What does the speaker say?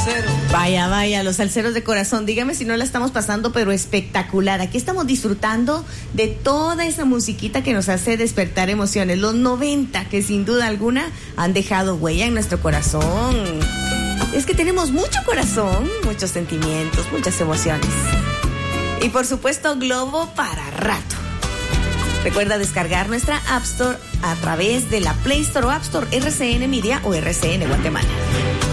salsero. Vaya, los salseros de corazón. Dígame si no la estamos pasando, pero espectacular. Aquí estamos disfrutando de toda esa musiquita que nos hace despertar emociones. Los 90, que sin duda alguna han dejado huella en nuestro corazón. Es que tenemos mucho corazón, muchos sentimientos, muchas emociones. Y por supuesto, globo para rato. Recuerda descargar nuestra App Store a través de la Play Store o App Store, RCN Media o RCN Guatemala.